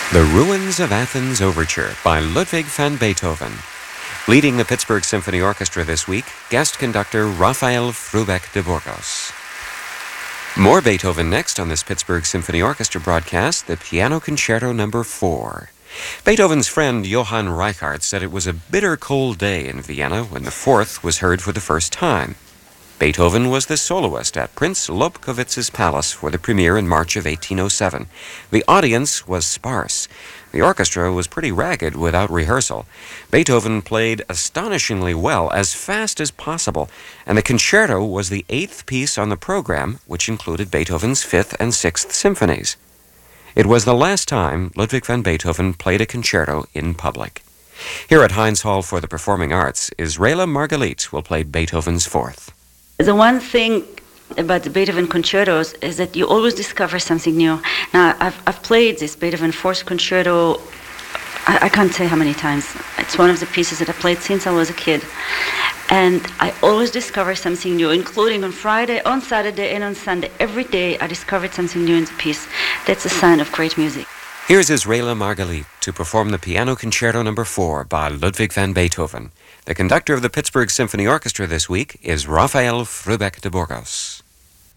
The Ruins of Athens Overture by Ludwig van Beethoven. Leading the Pittsburgh Symphony Orchestra this week, guest conductor Rafael Frubeck de Burgos. More Beethoven next on this Pittsburgh Symphony Orchestra broadcast, the Piano Concerto No. 4. Beethoven's friend Johann Reichart said it was a bitter cold day in Vienna when the Fourth was heard for the first time. Beethoven was the soloist at Prince Lobkowitz's palace for the premiere in March of 1807. The audience was sparse. The orchestra was pretty ragged without rehearsal. Beethoven played astonishingly well, as fast as possible, and the concerto was the 8th piece on the program, which included Beethoven's 5th and 6th symphonies. It was the last time Ludwig van Beethoven played a concerto in public. Here at Heinz Hall for the Performing Arts, Israela Margalit will play Beethoven's 4th. The one thing about the Beethoven concertos is that you always discover something new. Now, I've played this Beethoven 4th concerto, I can't say how many times. It's one of the pieces that I played since I was a kid. And I always discover something new, including on Friday, on Saturday, and on Sunday. Every day I discovered something new in the piece. That's a sign of great music. Here's Israela Margalit to perform the Piano Concerto No. 4 by Ludwig van Beethoven. The conductor of the Pittsburgh Symphony Orchestra this week is Rafael Frubeck de Burgos.